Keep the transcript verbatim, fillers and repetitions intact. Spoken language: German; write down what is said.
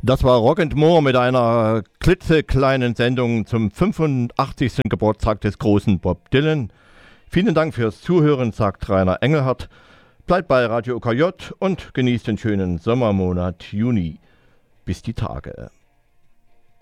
Das war Rock and More mit einer klitzekleinen Sendung zum fünfundachtzigsten Geburtstag des großen Bob Dylan. Vielen Dank fürs Zuhören, sagt Rainer Engelhardt. Bleibt bei Radio O K J und genießt den schönen Sommermonat Juni. Bis die Tage.